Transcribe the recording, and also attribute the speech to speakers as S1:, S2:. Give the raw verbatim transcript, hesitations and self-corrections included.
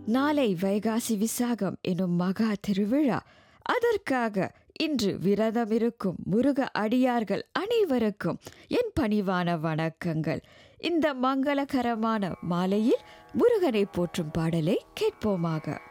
S1: நாளை வைகாசி விசாகம் எனும் மகா திருவிழா. அதற்காக இன்று விரதமிருக்கும் முருக அடியார்கள் அனைவருக்கும் என் பணிவான வணக்கங்கள். இந்த மங்களகரமான மாலையில் முருகனை போற்றும் பாடலை கேட்போமாக.